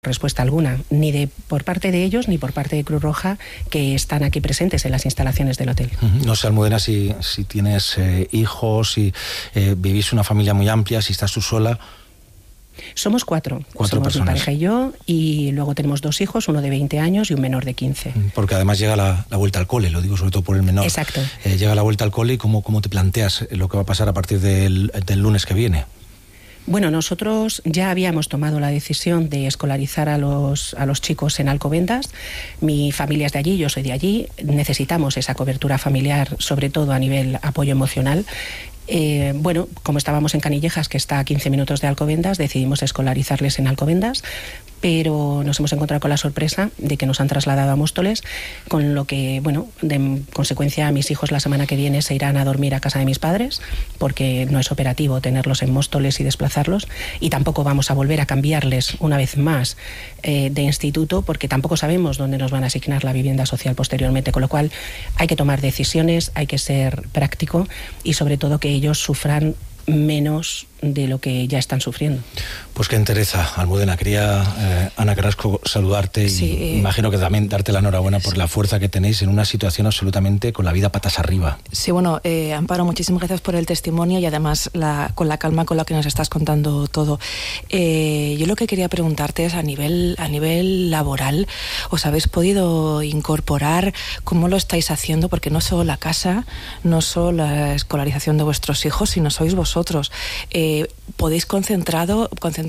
respuesta alguna, ni por parte de ellos ni por parte de Cruz Roja, que están aquí presentes en las instalaciones del hotel. No sé, Almudena, si tienes hijos, si vivís una familia muy amplia, si estás tú sola. Somos cuatro Somos personas. Mi pareja y yo, y luego tenemos 2 hijos, uno de 20 años y un menor de 15. Porque además llega la vuelta al cole, lo digo sobre todo por el menor. Exacto. Llega la vuelta al cole y ¿cómo te planteas lo que va a pasar a partir del lunes que viene? Bueno, nosotros ya habíamos tomado la decisión de escolarizar a los chicos en Alcobendas. Mi familia es de allí, yo soy de allí. Necesitamos esa cobertura familiar, sobre todo a nivel apoyo emocional. Bueno, como estábamos en Canillejas, que está a 15 minutos de Alcobendas, decidimos escolarizarles en Alcobendas, pero nos hemos encontrado con la sorpresa de que nos han trasladado a Móstoles, con lo que, bueno, de consecuencia, mis hijos la semana que viene se irán a dormir a casa de mis padres, porque no es operativo tenerlos en Móstoles y desplazarlos, y tampoco vamos a volver a cambiarles una vez más de instituto, porque tampoco sabemos dónde nos van a asignar la vivienda social posteriormente, con lo cual hay que tomar decisiones, hay que ser práctico y sobre todo que ellos sufran menos de lo que ya están sufriendo. Pues qué entereza, Almudena. Quería, Ana Carrasco, saludarte y imagino que también darte la enhorabuena por la fuerza que tenéis en una situación absolutamente con la vida patas arriba. Sí, bueno, Amparo, muchísimas gracias por el testimonio y además con la calma con la que nos estás contando todo. Yo lo que quería preguntarte es a nivel laboral, ¿os habéis podido incorporar? ¿Cómo lo estáis haciendo? Porque no solo la casa, no solo la escolarización de vuestros hijos, sino sois vosotros. ¿Podéis concentraros?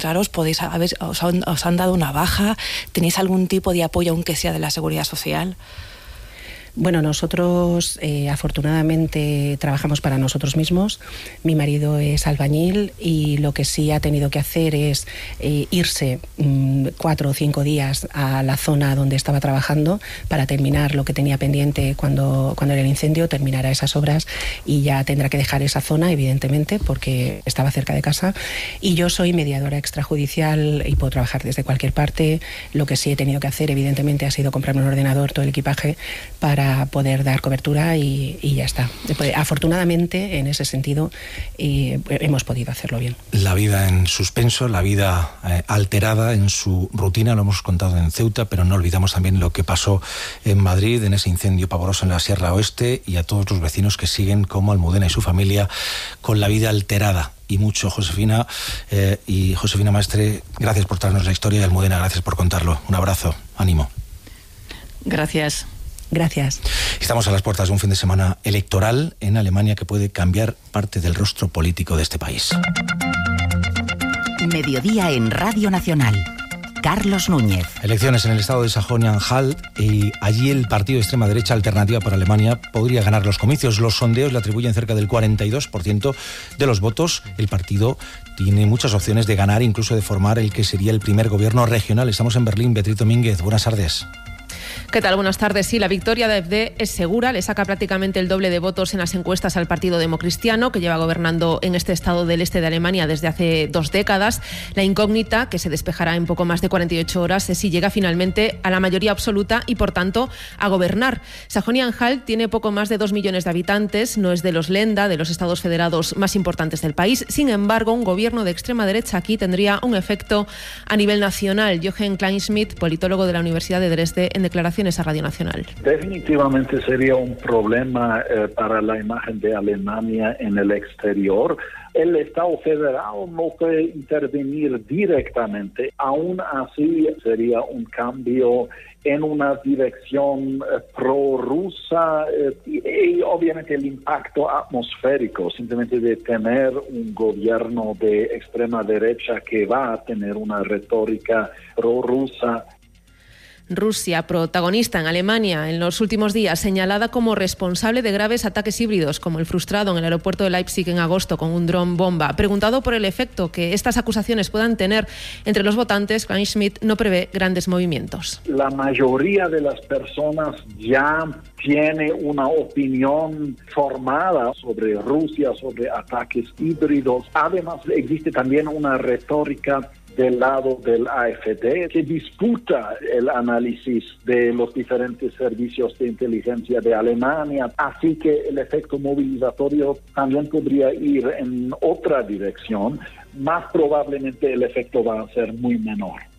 ¿Os han dado una baja? ¿Tenéis algún tipo de apoyo, aunque sea de la Seguridad Social? Bueno, nosotros afortunadamente trabajamos para nosotros mismos. Mi marido es albañil y lo que sí ha tenido que hacer es irse 4 o 5 días a la zona donde estaba trabajando para terminar lo que tenía pendiente cuando era el incendio, terminará esas obras y ya tendrá que dejar esa zona, evidentemente, porque estaba cerca de casa. Y yo soy mediadora extrajudicial y puedo trabajar desde cualquier parte. Lo que sí he tenido que hacer, evidentemente, ha sido comprarme un ordenador, todo el equipaje, para poder dar cobertura y ya está. Afortunadamente, en ese sentido, hemos podido hacerlo bien. La vida en suspenso, la vida alterada en su rutina, lo hemos contado en Ceuta, pero no olvidamos también lo que pasó en Madrid, en ese incendio pavoroso en la Sierra Oeste, y a todos los vecinos que siguen, como Almudena y su familia, con la vida alterada. Y mucho, Josefina y Josefina Maestre, gracias por traernos la historia, y Almudena, gracias por contarlo. Un abrazo, ánimo. Gracias. Gracias. Estamos a las puertas de un fin de semana electoral en Alemania que puede cambiar parte del rostro político de este país. Mediodía en Radio Nacional. Carlos Núñez. Elecciones en el estado de Sajonia-Anhalt y allí el partido de extrema derecha Alternativa para Alemania podría ganar los comicios. Los sondeos le atribuyen cerca del 42% de los votos. El partido tiene muchas opciones de ganar, incluso de formar el que sería el primer gobierno regional. Estamos en Berlín. Beatriz Domínguez, buenas tardes. ¿Qué tal? Buenas tardes. Sí, la victoria de AfD es segura. Le saca prácticamente el doble de votos en las encuestas al Partido Democristiano, que lleva gobernando en este estado del este de Alemania desde hace 2 décadas. La incógnita, que se despejará en poco más de 48 horas, es si llega finalmente a la mayoría absoluta y, por tanto, a gobernar. Sajonia-Anhalt tiene poco más de 2 millones de habitantes. No es de los Länder, de los estados federados más importantes del país. Sin embargo, un gobierno de extrema derecha aquí tendría un efecto a nivel nacional. Jochen Kleinschmidt, politólogo de la Universidad de Dresde, en declaraciones a Radio Nacional. Definitivamente sería un problema para la imagen de Alemania en el exterior. El Estado federal no puede intervenir directamente. Aún así, sería un cambio en una dirección prorrusa y obviamente el impacto atmosférico, simplemente de tener un gobierno de extrema derecha que va a tener una retórica prorrusa. Rusia, protagonista en Alemania en los últimos días, señalada como responsable de graves ataques híbridos, como el frustrado en el aeropuerto de Leipzig en agosto con un dron bomba. Preguntado por el efecto que estas acusaciones puedan tener entre los votantes, Kleinschmidt no prevé grandes movimientos. La mayoría de las personas ya tiene una opinión formada sobre Rusia, sobre ataques híbridos. Además, existe también una retórica del lado del AfD, que disputa el análisis de los diferentes servicios de inteligencia de Alemania. Así que el efecto movilizatorio también podría ir en otra dirección. Más probablemente el efecto va a ser muy menor.